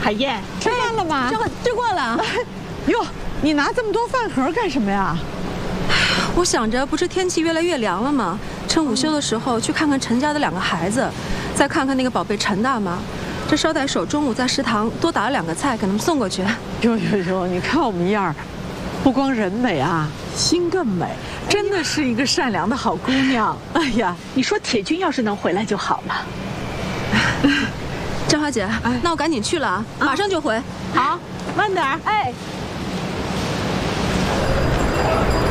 海燕， 吃饭了吗？ 吃过了。 哟，你拿这么多饭盒干什么呀？ 我想着，不是天气越来越凉了吗？趁午休的时候去看看陈家的2个孩子，再看看那个宝贝陈大妈。这捎带手中午在食堂多打了2个菜，给他们送过去。 哟，你看我们燕儿，不光人美啊，心更美，真的是一个善良的好姑娘。哎呀， 你说铁军要是能回来就好了。 张小姐，那我赶紧去了啊，马上就回。 好，慢点儿。 哎。